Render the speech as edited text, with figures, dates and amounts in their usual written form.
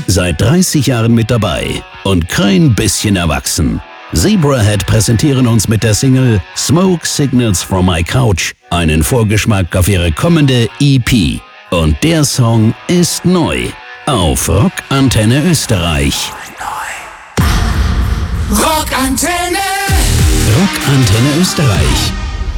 Seit 30 Jahren mit dabei und kein bisschen erwachsen. Zebrahead präsentieren uns mit der Single Smoke Signals from My Couch einen Vorgeschmack auf ihre kommende EP. Und der Song ist neu auf Rockantenne Österreich. Rockantenne! Rockantenne Österreich.